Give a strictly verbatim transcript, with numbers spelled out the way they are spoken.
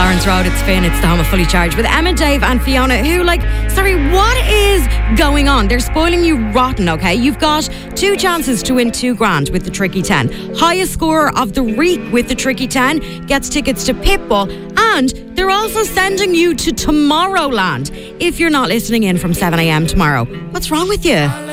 Lawrence Road, it's Finn, it's the home of Fully Charged with Emma, Dave and Fiona, who, like, sorry, what is going on? They're spoiling you rotten, okay? You've got two chances to win two grand with the Tricky ten. Highest scorer of the week with the Tricky ten gets tickets to Pitbull, and they're also sending you to Tomorrowland if you're not listening in from seven a.m. tomorrow. What's wrong with you?